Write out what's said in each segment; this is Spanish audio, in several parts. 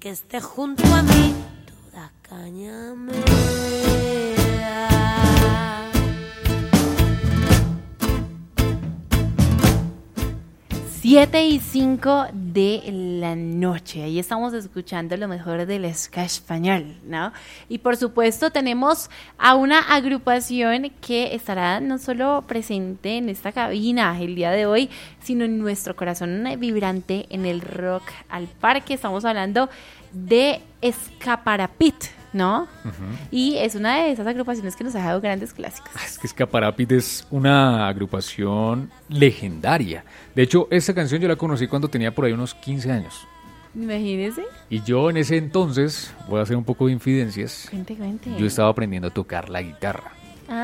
que esté junto a mí toda caña me da. 7:05 de la noche. Ahí estamos escuchando lo mejor del ska español, ¿no? Y por supuesto tenemos a una agrupación que estará no solo presente en esta cabina el día de hoy, sino en nuestro corazón vibrante en el Rock al Parque. Estamos hablando de Escaparapit, ¿no? Uh-huh. Y es una de esas agrupaciones que nos ha dejado grandes clásicos. Es que Escaparapit es una agrupación legendaria. De hecho, esta canción yo la conocí cuando tenía por ahí unos 15 años. Imagínese. Y yo en ese entonces, voy a hacer un poco de infidencias. Cuente. Yo estaba aprendiendo a tocar la guitarra.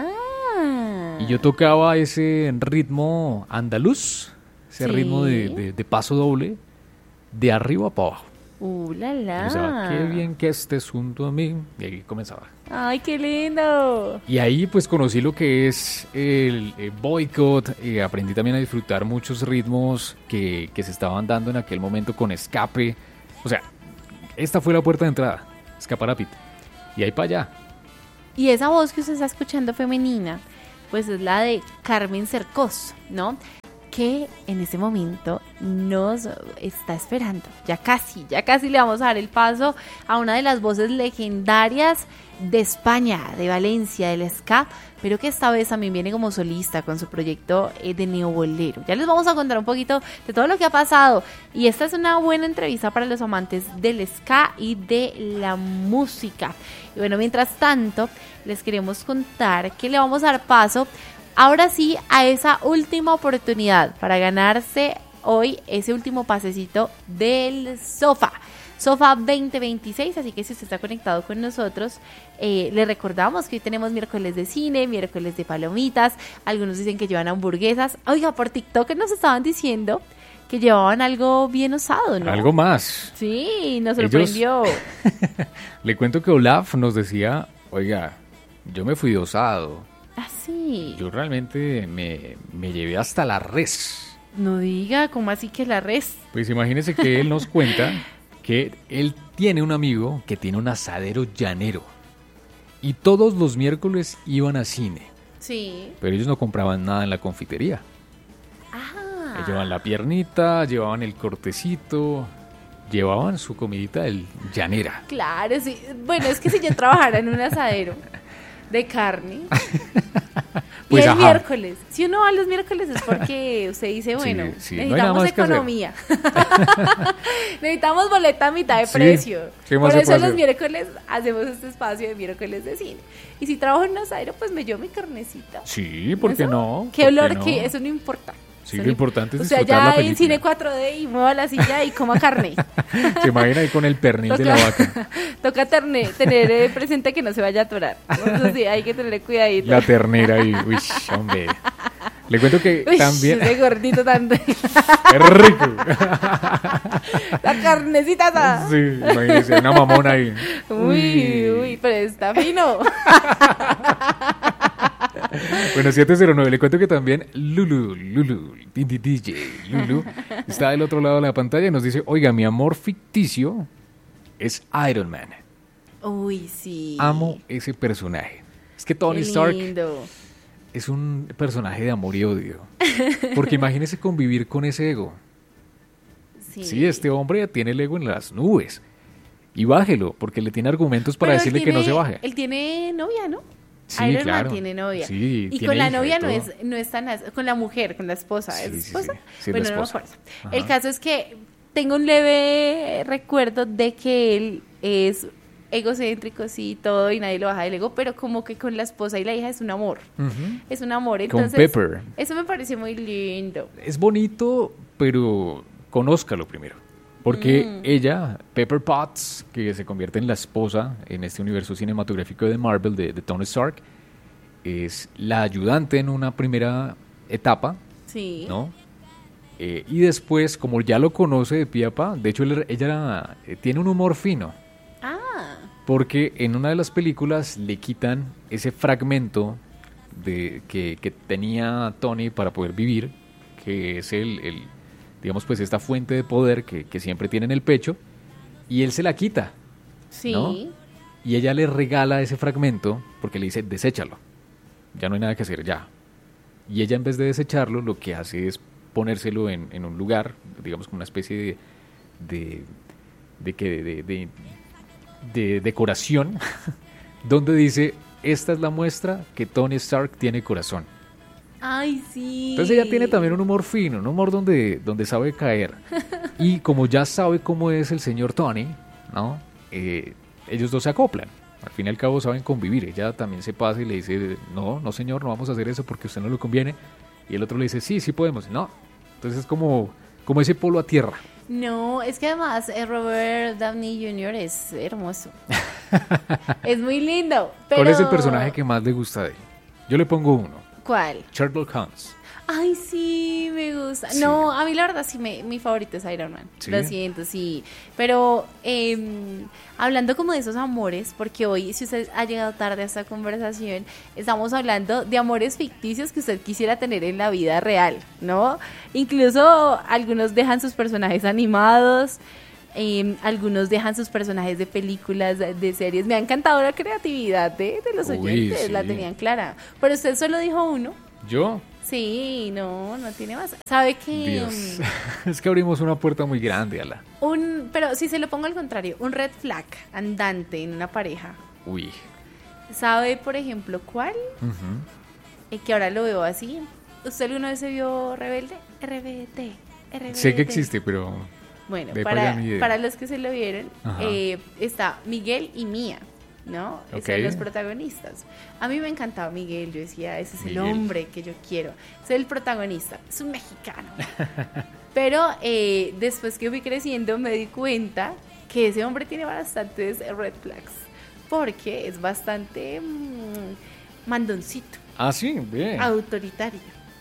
Ah. Y yo tocaba ese ritmo andaluz, ese ritmo de paso doble, de arriba para abajo. La la. Pensaba, qué bien que estés junto a mí. Y ahí comenzaba. ¡Ay, qué lindo! Y ahí pues conocí lo que es el boicot. Aprendí también a disfrutar muchos ritmos que se estaban dando en aquel momento con Escape. O sea, esta fue la puerta de entrada, Escaparapit. Y ahí para allá. Y esa voz que usted está escuchando femenina, pues es la de Carmen Cercos, ¿no? Que en ese momento nos está esperando. Ya casi le vamos a dar el paso a una de las voces legendarias de España, de Valencia, del ska, pero que esta vez también viene como solista con su proyecto de neobolero. Ya les vamos a contar un poquito de todo lo que ha pasado, y esta es una buena entrevista para los amantes del ska y de la música. Y bueno, mientras tanto, les queremos contar que le vamos a dar paso ahora sí a esa última oportunidad para ganarse hoy ese último pasecito del Sofa 2026, así que si usted está conectado con nosotros, le recordamos que hoy tenemos miércoles de cine, miércoles de palomitas, algunos dicen que llevan hamburguesas. Oiga, por TikTok nos estaban diciendo que llevaban algo bien osado, ¿no? Algo más. Sí, nos sorprendió. Le cuento que Olaf nos decía, oiga, yo me fui de osado. Ah, sí. Yo realmente me llevé hasta la res. No diga, ¿cómo así que la res? Pues imagínese que él nos cuenta que él tiene un amigo que tiene un asadero llanero. Y todos los miércoles iban a cine. Sí. Pero ellos no compraban nada en la confitería. Ah. Ellos llevaban la piernita, llevaban el cortecito, llevaban su comidita del llanera. Claro, sí. Bueno, es que si yo trabajara en un asadero de carne pues y el miércoles, si uno va los miércoles es porque usted dice, bueno, sí, necesitamos no economía. Necesitamos boleta a mitad de precio. Por eso los miércoles hacemos este espacio de miércoles de cine. Y si trabajo en un asadero, pues me llevo mi carnecita. Sí, ¿por qué no? ¿Qué olor? Que eso no importa. Sí, lo importante es disfrutar la película. O sea, ya en cine 4D y mueva la silla y coma carne. Se imagina ahí con el pernil de la vaca. Toca tener presente que no se vaya a atorar. Entonces sí, hay que tener cuidadito. La ternera ahí, uy, hombre. Le cuento que también... ese gordito tan... ¡Qué rico! La carnecita está... Sí, imagínese, una mamona ahí. Uy, pero está fino. Bueno, 709, le cuento que también Lulu, DJ Lulu, está del otro lado de la pantalla y nos dice, oiga, mi amor ficticio es Iron Man. Uy, sí. Amo ese personaje. Es que Tony Stark es un personaje de amor y odio. Porque imagínese convivir con ese ego. Sí, este hombre tiene el ego en las nubes. Y bájelo, porque le tiene argumentos para decirle que no se baje. Él tiene novia, ¿no? Sí, Iron claro. Man tiene novia. Sí, y con la novia no es tan... Con la mujer, con la esposa. ¿Es esposa? Sí, bueno, la esposa. No me El caso es que tengo un leve recuerdo de que él es egocéntrico, sí, todo, y nadie lo baja del ego, pero como que con la esposa y la hija es un amor. Uh-huh. Es un amor. Entonces, con Pepper. Eso me parece muy lindo. Es bonito, pero conózcalo primero. Porque ella, Pepper Potts, que se convierte en la esposa en este universo cinematográfico de Marvel, de Tony Stark, es la ayudante en una primera etapa, sí, ¿no? Y después, como ya lo conoce de pie a pa, de hecho ella tiene un humor fino. Porque en una de las películas le quitan ese fragmento que tenía Tony para poder vivir, que es digamos, pues esta fuente de poder que siempre tiene en el pecho, y él se la quita. Sí. ¿No? Y ella le regala ese fragmento porque le dice, deséchalo. Ya no hay nada que hacer, ya. Y ella en vez de desecharlo, lo que hace es ponérselo en un lugar, digamos como una especie de decoración, donde dice, esta es la muestra que Tony Stark tiene corazón. Ay, sí. Entonces ella tiene también un humor fino, un humor donde sabe caer. Y como ya sabe cómo es el señor Tony, ¿no? Ellos dos se acoplan. Al fin y al cabo saben convivir. Ella también se pasa y le dice, no señor, no vamos a hacer eso porque a usted no le conviene. Y el otro le dice, sí podemos. No. Entonces es como ese polo a tierra. No, es que además Robert Downey Jr. es hermoso. Es muy lindo. Pero... ¿Cuál es el personaje que más le gusta de él? Yo le pongo uno. ¿Cuál? Sherlock Holmes. Ay, sí, me gusta. Sí. No, a mí la verdad sí, mi favorito es Iron Man. ¿Sí? Lo siento, sí. Pero hablando como de esos amores, porque hoy, si usted ha llegado tarde a esta conversación, estamos hablando de amores ficticios que usted quisiera tener en la vida real, ¿no? Incluso algunos dejan sus personajes animados, algunos dejan sus personajes de películas, de series. Me ha encantado la creatividad de los oyentes, sí. La tenían clara. Pero usted solo dijo uno. ¿Yo? Sí, no tiene más. ¿Sabe que Dios. Es que abrimos una puerta muy grande, Ala. pero si se lo pongo al contrario, un red flag andante en una pareja? Uy. ¿Sabe, por ejemplo, cuál? Que ahora lo veo así. ¿Usted alguna vez se vio Rebelde? RBD. Sé que existe, pero... Bueno, de para allá ni idea. para los que se lo vieron, está Miguel y Mía, ¿no? Ok. Son los protagonistas. A mí me encantaba Miguel, yo decía, ese es Miguel. el hombre que yo quiero. Es el protagonista, es un mexicano. Pero después que fui creciendo me di cuenta que ese hombre tiene bastantes red flags, porque es bastante mandoncito, Ah, sí, bien. autoritario.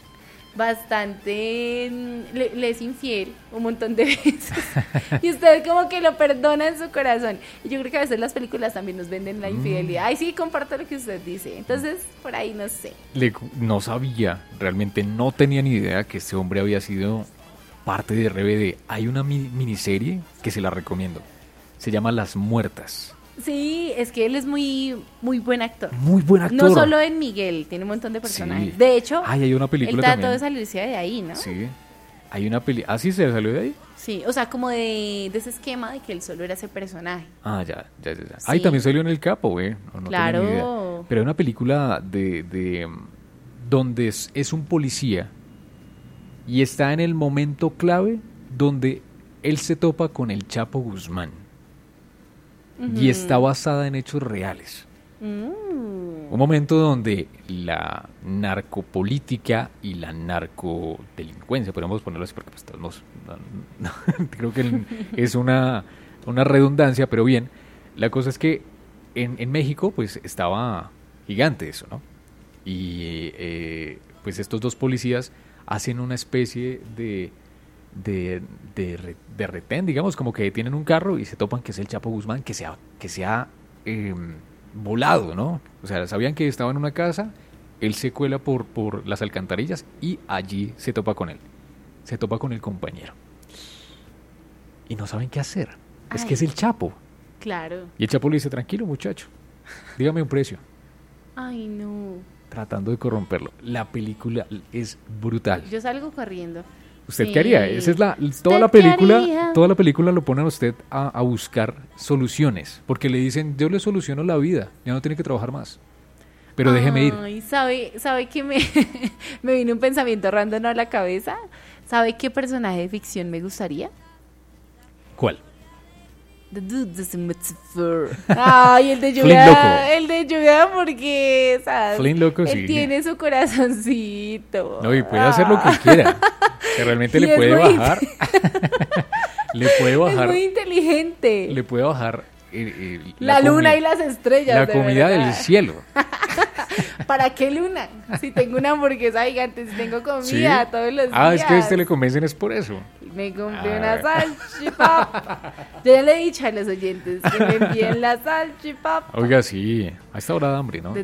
Bastante le es infiel un montón de veces y usted como que lo perdona en su corazón, y yo creo que a veces las películas también nos venden la infidelidad. Ay, sí, comparto lo que usted dice. Entonces por ahí no sé. No sabía, realmente no tenía ni idea que este hombre había sido parte de RBD. Hay una miniserie que se la recomiendo, se llama Las Muertas. Sí, es que él es muy buen actor. Muy buen actor. No solo en Miguel, tiene un montón de personajes. Sí. De hecho, hay una película él trató también. de salirse de ahí, ¿no? Sí, hay una película. ¿Ah, sí se salió de ahí? Sí, o sea, como de ese esquema de que él solo era ese personaje. Ah, ya. Sí. Ahí también salió en El Capo, güey. No Claro. tenía ni idea. Pero hay una película donde es un policía y está en el momento clave donde él se topa con el Chapo Guzmán. Y está basada en hechos reales. Un momento donde la narcopolítica y la narcodelincuencia, podemos ponerlo así porque pues, creo que es una redundancia, pero bien, la cosa es que en México pues estaba gigante eso, ¿no? Y pues estos dos policías hacen una especie de retén, digamos, como que tienen un carro y se topan que es el Chapo Guzmán que se ha volado, ¿no? O sea, sabían que estaba en una casa, él se cuela por las alcantarillas y allí se topa con él. Se topa con el compañero. Y no saben qué hacer. Es que es el Chapo. Claro. Y el Chapo le dice, tranquilo muchacho, dígame un precio. Ay, no. Tratando de corromperlo. La película es brutal. Yo salgo corriendo. ¿Usted Sí. qué haría? Esa es toda la ¿Usted qué película, haría? toda la película lo pone a usted a buscar soluciones, porque le dicen, yo le soluciono la vida, ya no tiene que trabajar más. Pero déjeme ir. Ay, ¿sabe que me vino un pensamiento random a la cabeza? ¿Sabe qué personaje de ficción me gustaría? ¿Cuál? The Dude is a Metaphor. Ay, el de Flynn Yuga. Loco. El de Yuga porque, ¿sabes? Flynn Loco, él sí. tiene su corazoncito. No, y puede hacer lo que quiera. Que realmente Y le es puede muy bajar. Le puede bajar. Es muy inteligente. Le puede bajar la luna y las estrellas. la de comida verdad. del cielo. ¿Para qué luna? Si tengo una hamburguesa gigante, si tengo comida todos los días. Ah, es que a este le convencen es por eso. Me compré una salchipapa. Yo ya le he dicho a los oyentes que me envíen la salchipapa. Oiga, sí, a esta hora de hambre, ¿no?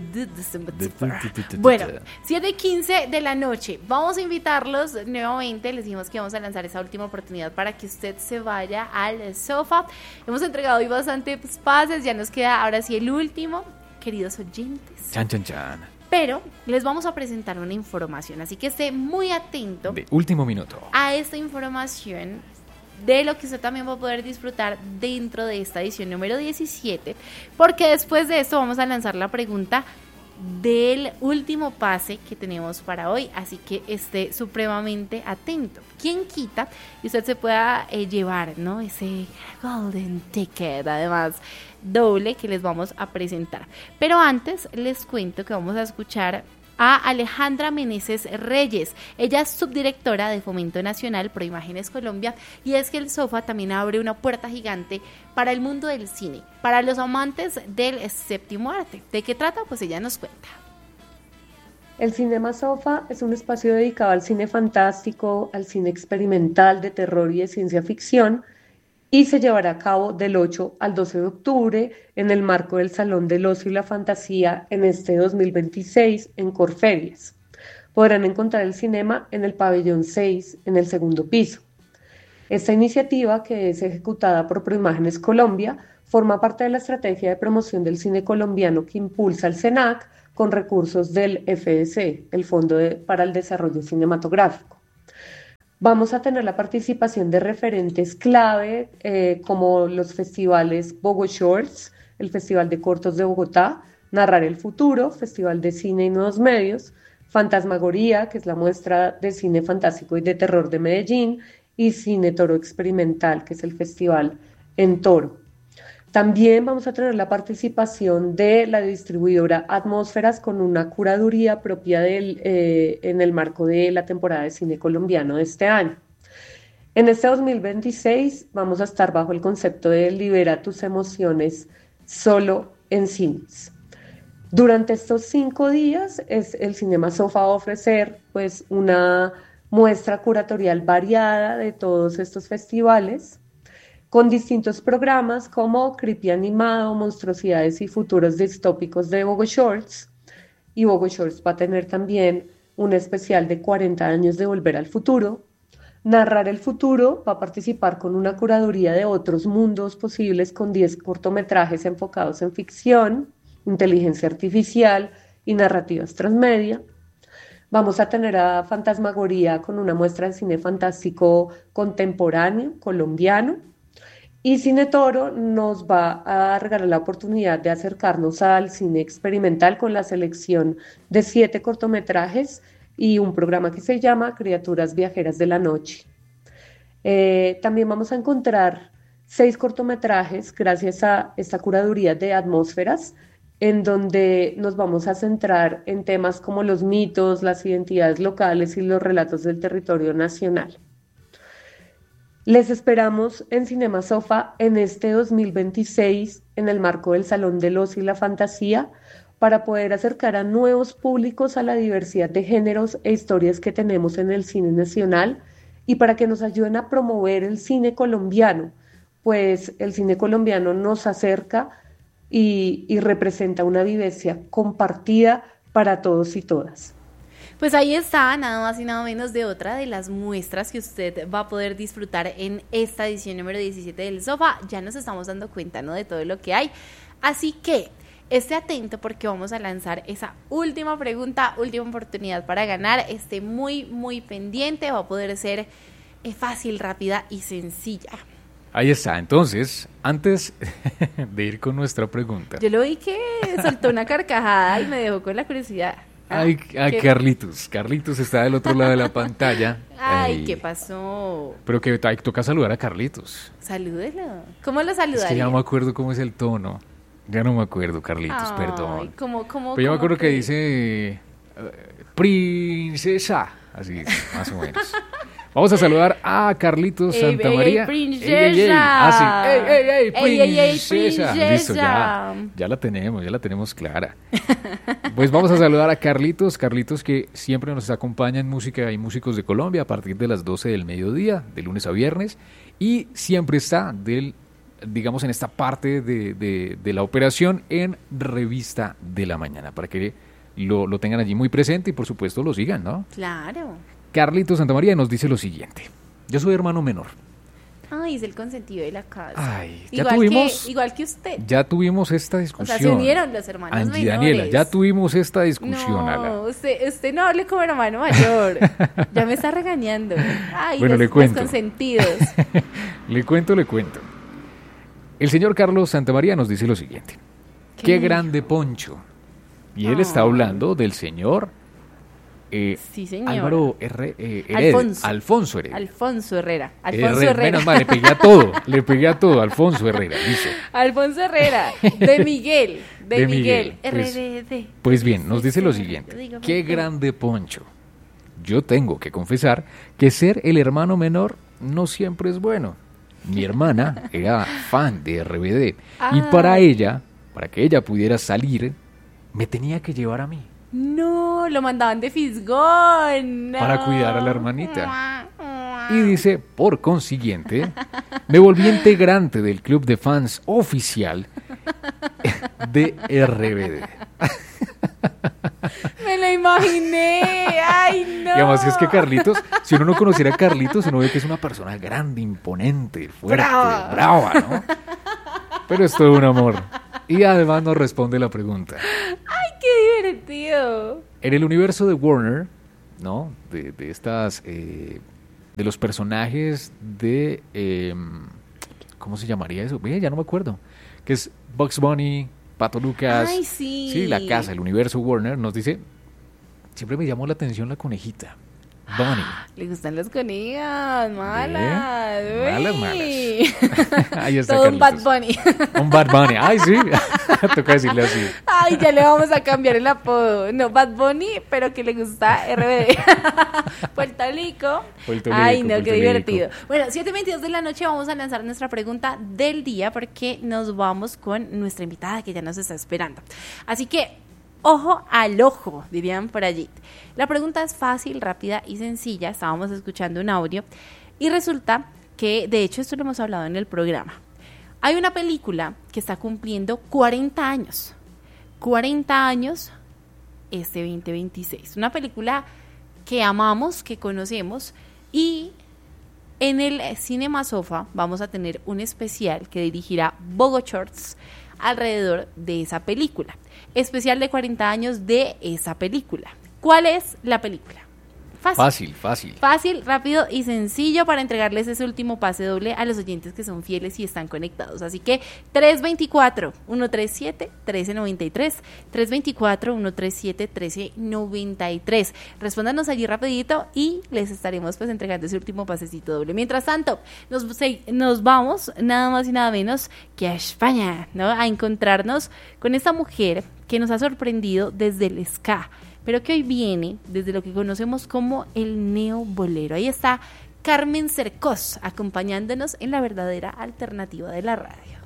Bueno, 7:15 de la noche. Vamos a invitarlos nuevamente. Les dijimos que vamos a lanzar esa última oportunidad para que usted se vaya al sofá. Hemos entregado hoy bastantes pases. Ya nos queda ahora sí el último, queridos oyentes. Chan, chan, chan. Pero les vamos a presentar una información, así que esté muy atento. De último minuto. A esta información de lo que usted también va a poder disfrutar dentro de esta edición número 17, porque después de esto vamos a lanzar la pregunta del último pase que tenemos para hoy, así que esté supremamente atento. ¿Quién quita? Y usted se pueda llevar, ¿no? Ese golden ticket, además doble, que les vamos a presentar. Pero antes les cuento que vamos a escuchar a Alejandra Meneses Reyes. Ella es subdirectora de Fomento Nacional Pro Imágenes Colombia, y es que el sofá también abre una puerta gigante para el mundo del cine, para los amantes del séptimo arte. ¿De qué trata? Pues ella nos cuenta. El Cinema Sofa es un espacio dedicado al cine fantástico, al cine experimental, de terror y de ciencia ficción, y se llevará a cabo del 8 al 12 de octubre en el marco del Salón del Ocio y la Fantasía en este 2026 en Corferias. Podrán encontrar el cinema en el pabellón 6, en el segundo piso. Esta iniciativa, que es ejecutada por Proimágenes Colombia, forma parte de la estrategia de promoción del cine colombiano que impulsa el SENAC con recursos del FDC, el Fondo para el Desarrollo Cinematográfico. Vamos a tener la participación de referentes clave como los festivales Bogo Shorts, el Festival de Cortos de Bogotá, Narrar el Futuro, Festival de Cine y Nuevos Medios, Fantasmagoría, que es la muestra de cine fantástico y de terror de Medellín, y Cine Toro Experimental, que es el festival en Toro. También vamos a tener la participación de la distribuidora Atmósferas con una curaduría propia en el marco de la temporada de cine colombiano de este año. En este 2026 vamos a estar bajo el concepto de Libera tus emociones solo en cines. Durante estos 5 días el Cinema Sofa va a ofrecer pues una muestra curatorial variada de todos estos festivales, con distintos programas como Creepy Animado, Monstruosidades y Futuros Distópicos de Bogo Shorts. Y Bogo Shorts va a tener también un especial de 40 años de Volver al Futuro. Narrar el Futuro va a participar con una curaduría de otros mundos posibles con 10 cortometrajes enfocados en ficción, inteligencia artificial y narrativas transmedia. Vamos a tener a Fantasmagoría con una muestra de cine fantástico contemporáneo, colombiano. Y Cine Toro nos va a regalar la oportunidad de acercarnos al cine experimental con la selección de 7 cortometrajes y un programa que se llama Criaturas Viajeras de la Noche. También vamos a encontrar 6 cortometrajes gracias a esta curaduría de Atmósferas, en donde nos vamos a centrar en temas como los mitos, las identidades locales y los relatos del territorio nacional. Les esperamos en Cinema Sofa en este 2026 en el marco del Salón del Ocio y la Fantasía para poder acercar a nuevos públicos a la diversidad de géneros e historias que tenemos en el cine nacional y para que nos ayuden a promover el cine colombiano, pues el cine colombiano nos acerca y representa una vivencia compartida para todos y todas. Pues ahí está, nada más y nada menos de otra de las muestras que usted va a poder disfrutar en esta edición número 17 del Sofá. Ya nos estamos dando cuenta, ¿no?, de todo lo que hay. Así que esté atento porque vamos a lanzar esa última pregunta, última oportunidad para ganar. Esté muy, muy pendiente, va a poder ser fácil, rápida y sencilla. Ahí está, entonces, antes de ir con nuestra pregunta. Yo lo vi que soltó una carcajada y me dejó con la curiosidad. Ay, Carlitos está del otro lado de la pantalla. Ay, ¿qué pasó? Pero que toca saludar a Carlitos. Salúdelo. ¿Cómo lo saludaría? Es que ya no me acuerdo cómo es el tono. Ya no me acuerdo, Carlitos, perdón. ¿Cómo? Pero yo me acuerdo que dice princesa, así, más o menos. Vamos a saludar a Carlitos Santamaría. ¡Ey, princesa! ¡Ey, ¡Ey, princesa! Listo, ya la tenemos clara. Pues vamos a saludar a Carlitos que siempre nos acompaña en Música y Músicos de Colombia a partir de las 12 del mediodía, de lunes a viernes, y siempre está digamos en esta parte de la operación en Revista de la Mañana, para que lo tengan allí muy presente y por supuesto lo sigan, ¿no? Claro. Carlitos Santamaría nos dice lo siguiente: yo soy hermano menor. Ay, es el consentido de la casa. Ay, igual que usted. Ya tuvimos esta discusión. O sea, se unieron los hermanos Angie menores. Daniela, ya tuvimos esta discusión, No, Ala. usted no hable como hermano mayor. Ya me está regañando. Ay, bueno, le los cuento. consentidos. Le cuento. El señor Carlos Santamaría nos dice lo siguiente: qué grande poncho. Y él está hablando del señor sí, señor. Álvaro Alfonso Heredia. Alfonso Herrera. Menos mal, le pegué a todo, Alfonso Herrera, dice. Alfonso Herrera, de Miguel. Pues, RD. pues bien, nos dice lo siguiente: qué grande poncho. Yo tengo que confesar que ser el hermano menor no siempre es bueno. Mi hermana era fan de RBD y para que ella pudiera salir, me tenía que llevar a mí. No, lo mandaban de fisgón. No. Para cuidar a la hermanita. Y dice, por consiguiente, me volví integrante del club de fans oficial de RBD. Me lo imaginé. Ay, no. Y además es que Carlitos, si uno no conociera a Carlitos, uno ve que es una persona grande, imponente, fuerte, brava, ¿no? Pero es todo un amor. Y además nos responde la pregunta. ¡Ay, qué divertido! En el universo de Warner, ¿no? De estas... de los personajes de... ¿cómo se llamaría eso? Ya no me acuerdo. Que es Bugs Bunny, Pato Lucas. ¡Ay, sí! Sí, la casa, el universo Warner. Nos dice... Siempre me llamó la atención la conejita. Bunny. Le gustan las conejas, malas. Malas. Ahí está todo un Carlitos. Bad Bunny. Un Bad Bunny. Ay, sí. Toca decirle así. Ay, ya le vamos a cambiar el apodo. No, Bad Bunny, pero que le gusta RBD. Puerto Rico. Ay, no, qué divertido. Bueno, 7:22 de la noche vamos a lanzar nuestra pregunta del día porque nos vamos con nuestra invitada que ya nos está esperando. Así que, ojo al ojo, dirían por allí. La pregunta es fácil, rápida y sencilla. Estábamos escuchando un audio y resulta que, de hecho, esto lo hemos hablado en el programa. Hay una película que está cumpliendo 40 años. 40 años este 2026. Una película que amamos, que conocemos y en el Cinema Sofa vamos a tener un especial que dirigirá Bogo Shorts alrededor de esa película. Especial de 40 años de esa película. ¿Cuál es la película? Fácil, rápido y sencillo para entregarles ese último pase doble a los oyentes que son fieles y están conectados. Así que 324-137-1393, 324-137-1393. Respóndanos allí rapidito y les estaremos pues entregando ese último pasecito doble. Mientras tanto, nos vamos nada más y nada menos que a España, ¿no? A encontrarnos con esta mujer que nos ha sorprendido desde el ska, pero que hoy viene desde lo que conocemos como el neobolero. Ahí está Carmen Cercós, acompañándonos en la verdadera alternativa de la radio.